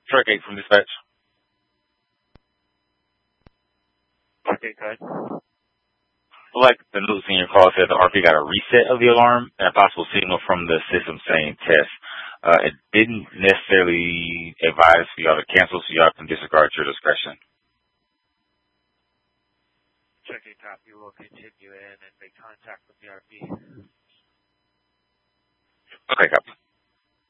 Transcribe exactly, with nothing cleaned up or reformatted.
Track eight from dispatch. Okay, good. Like the notes in your call said, the R P got a reset of the alarm and a possible signal from the system saying test. Uh, it didn't necessarily advise for y'all to cancel, so y'all can disregard your discretion. Checking copy. We'll continue in and make contact with the R P. Okay, copy.